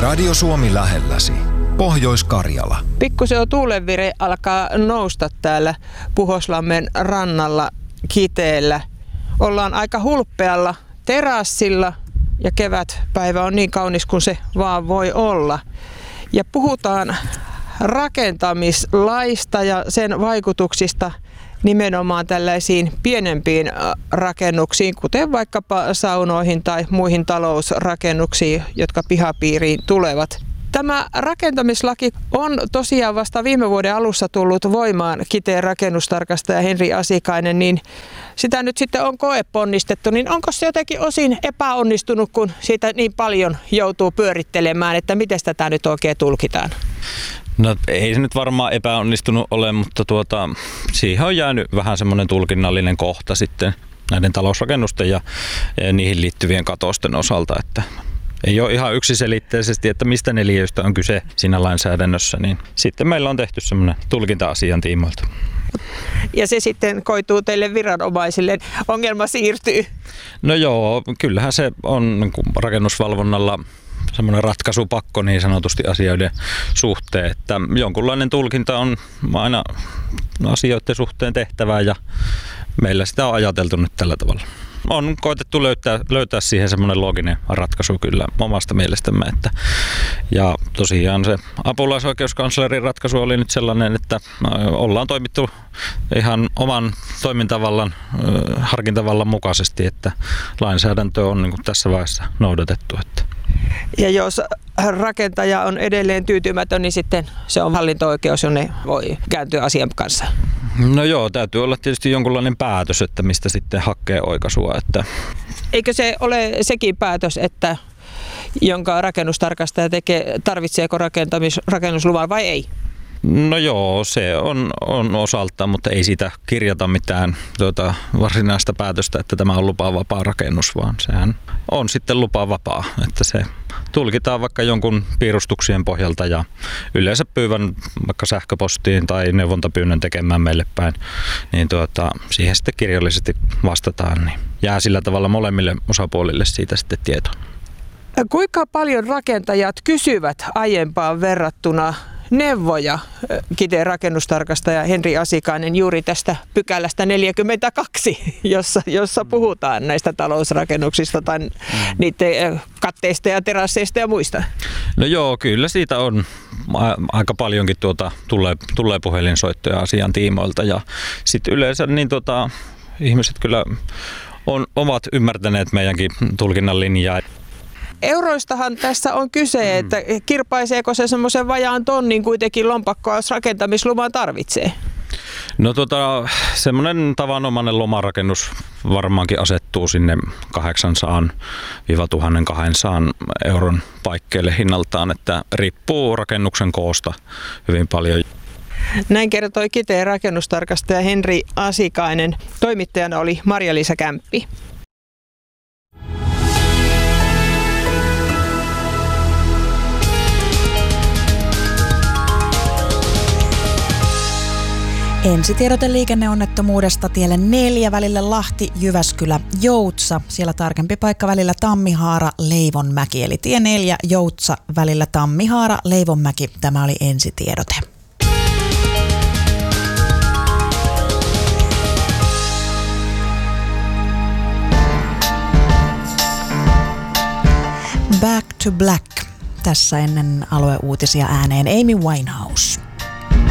Radio Suomi lähelläsi. Pohjois-Karjala. Pikkusen tuulenvire alkaa nousta täällä Puhoslammen rannalla Kiteellä. Ollaan aika hulppealla terassilla ja kevätpäivä on niin kaunis kuin se vaan voi olla. Ja puhutaan rakentamislaista ja sen vaikutuksista nimenomaan tällaisiin pienempiin rakennuksiin, kuten vaikkapa saunoihin tai muihin talousrakennuksiin, jotka pihapiiriin tulevat. Tämä rakentamislaki on tosiaan vasta viime vuoden alussa tullut voimaan, Kiteen rakennustarkastaja Henri Asikainen, niin sitä nyt sitten on koeponnistettu, niin onko se jotenkin osin epäonnistunut, kun siitä niin paljon joutuu pyörittelemään, että miten tätä nyt oikein tulkitaan? No ei se nyt varmaan epäonnistunut ole, mutta siihen on jäänyt vähän semmoinen tulkinnallinen kohta sitten näiden talousrakennusten ja niihin liittyvien katosten osalta, että ei ole ihan yksiselitteisesti, että mistä neliöistä on kyse siinä lainsäädännössä, niin sitten meillä on tehty semmoinen tulkinta-asian tiimoilta. Ja se sitten koituu teille viranomaisille, ongelma siirtyy? No joo, kyllähän se on niin kuin rakennusvalvonnalla semmoinen ratkaisupakko niin sanotusti asioiden suhteen, että jonkunlainen tulkinta on aina asioiden suhteen tehtävää ja meillä sitä on ajateltu nyt tällä tavalla. On koetettu löytää siihen semmoinen looginen ratkaisu kyllä omasta mielestämme. Ja tosiaan se apulaisoikeuskanslerin ratkaisu oli nyt sellainen, että ollaan toimittu ihan oman toimintavallan, harkintavallan mukaisesti, että lainsäädäntö on niin kuin tässä vaiheessa noudatettu. Ja jos rakentaja on edelleen tyytymätön, niin sitten se on hallinto-oikeus, jonne voi kääntyä asian kanssa. No joo, täytyy olla tietysti jonkunlainen päätös, että mistä sitten hakee oikaisua. Eikö se ole sekin päätös, että jonka rakennustarkastaja tekee, tarvitseeko rakennusluvan vai ei? No joo, se on osalta, mutta ei siitä kirjata mitään varsinaista päätöstä, että tämä on lupavapaa rakennus, vaan sehän on sitten lupavapaa, että se tulkitaan vaikka jonkun piirustuksien pohjalta ja yleensä pyyvän vaikka sähköpostiin tai neuvontapyynnön tekemään meille päin, niin siihen sitten kirjallisesti vastataan, niin jää sillä tavalla molemmille osapuolille siitä sitten tietoa. Kuinka paljon rakentajat kysyvät aiempaan verrattuna neuvoja, Kiteen rakennustarkastaja Henri Asikainen, juuri tästä pykälästä 42, jossa puhutaan näistä talousrakennuksista tai niiden katteista ja terasseista ja muista? No joo, kyllä siitä on aika paljonkin tulee puhelinsoittoja asian tiimoilta ja sitten yleensä niin ihmiset kyllä ovat ymmärtäneet meidänkin tulkinnan linjaa. Euroistahan tässä on kyse, että kirpaiseeko se semmoisen vajaan tonnin kuitenkin lompakkoa, jos rakentamisluvan tarvitsee? No semmoinen tavanomainen lomarakennus varmaankin asettuu sinne 800-1200 euron paikkeille hinnaltaan, että riippuu rakennuksen koosta hyvin paljon. Näin kertoi Kiteen rakennustarkastaja Henri Asikainen. Toimittajana oli Marja-Liisa Kämppi. Ensitiedote liikenneonnettomuudesta tielle 4 välillä Lahti-Jyväskylä-Joutsa. Siellä tarkempi paikka välillä Tammihaara-Leivonmäki, eli tie 4 Joutsa välillä Tammihaara-Leivonmäki. Tämä oli ensitiedote. Back to Black. Tässä ennen alueuutisia ääneen Amy Winehouse.